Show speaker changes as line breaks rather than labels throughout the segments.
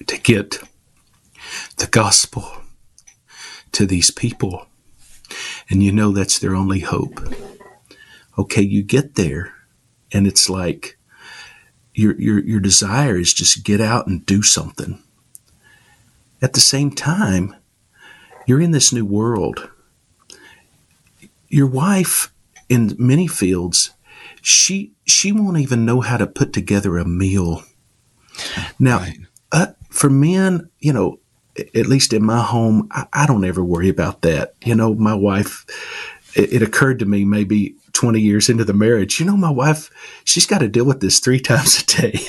to get the gospel to these people. And you know that's their only hope. Okay, you get there, and it's like your desire is just get out and do something. At the same time, you're in this new world. Your wife, in many fields, she won't even know how to put together a meal. Now, right. For men, at least in my home, I don't ever worry about that. My wife, it occurred to me maybe 20 years into the marriage, my wife, she's got to deal with this 3 times a day.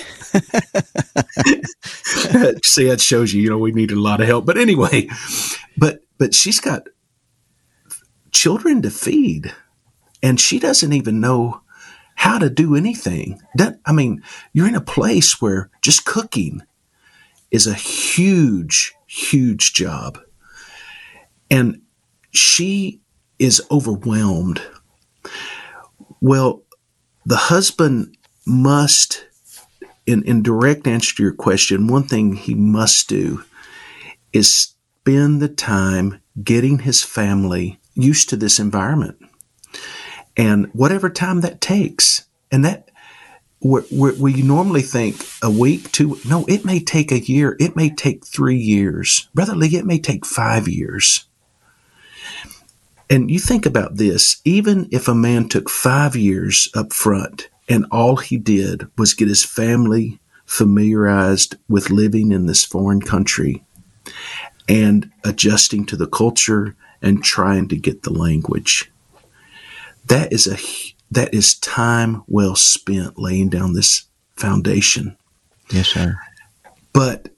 See, that shows you, we need a lot of help. But anyway, but she's got children to feed, and she doesn't even know how to do anything. You're in a place where just cooking is a huge, huge job. And she is overwhelmed. Well, the husband must, in direct answer to your question, one thing he must do is spend the time getting his family used to this environment. And whatever time that takes, and that we normally think a week, 2, no, it may take a year. It may take 3 years. Brother Lee, it may take 5 years. And you think about this, even if a man took 5 years up front and all he did was get his family familiarized with living in this foreign country and adjusting to the culture and trying to get the language, that is time well spent laying down this foundation.
Yes, sir.
But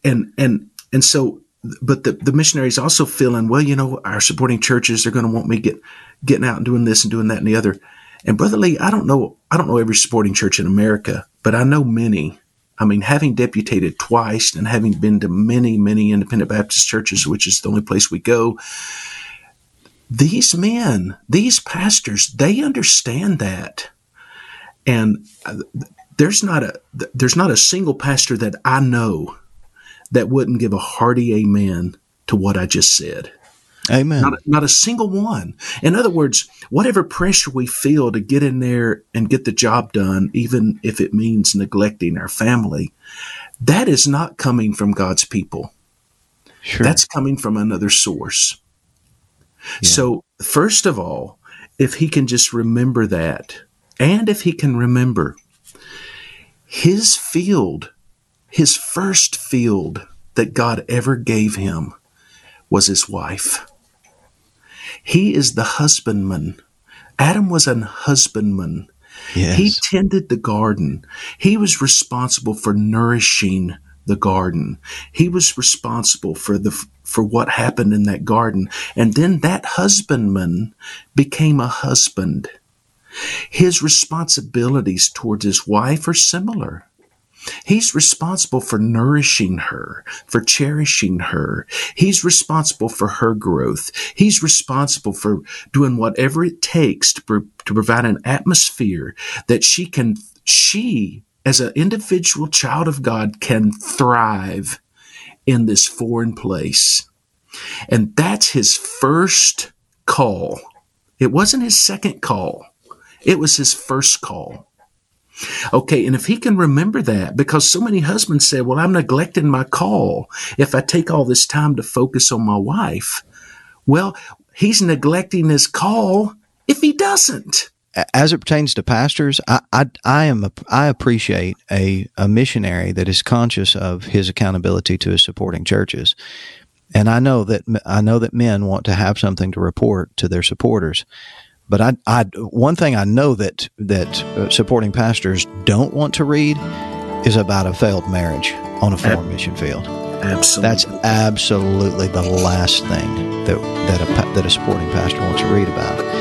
the missionaries also feeling, well, our supporting churches are going to want me getting out and doing this and doing that and the other. And Brother Lee, I don't know every supporting church in America, but I know many. Having deputated twice and having been to many, many independent Baptist churches, which is the only place we go, these men, these pastors, they understand that. And there's not a single pastor that I know that wouldn't give a hearty amen to what I just said.
Amen.
Not a single one. In other words, whatever pressure we feel to get in there and get the job done, even if it means neglecting our family, that is not coming from God's people.
Sure.
That's coming from another source. Yeah. So, first of all, if he can just remember that, and if he can remember his field, his first field that God ever gave him was his wife. He is the husbandman. Adam was an husbandman.
Yes.
He tended the garden. He was responsible for nourishing the garden. He was responsible for what happened in that garden. And then that husbandman became a husband. His responsibilities towards his wife are similar. He's responsible for nourishing her, for cherishing her. He's responsible for her growth. He's responsible for doing whatever it takes to provide an atmosphere that she, as an individual child of God, can thrive in this foreign place. And that's his first call. It wasn't his second call. It was his first call. Okay, and if he can remember that, because so many husbands say, well, I'm neglecting my call if I take all this time to focus on my wife. Well, he's neglecting his call if he doesn't.
As it pertains to pastors, I appreciate a missionary that is conscious of his accountability to his supporting churches. And I know that men want to have something to report to their supporters. But one thing I know that supporting pastors don't want to read is about a failed marriage on a foreign mission field.
Absolutely,
that's absolutely the last thing that a supporting pastor wants to read about.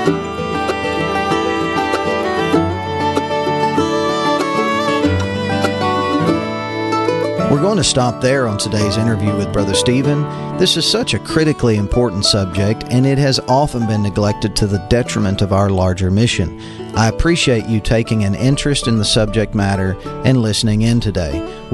We're going to stop there on today's interview with Brother Stephen. This is such a critically important subject, and it has often been neglected to the detriment of our larger mission. I appreciate you taking an interest in the subject matter and listening in today.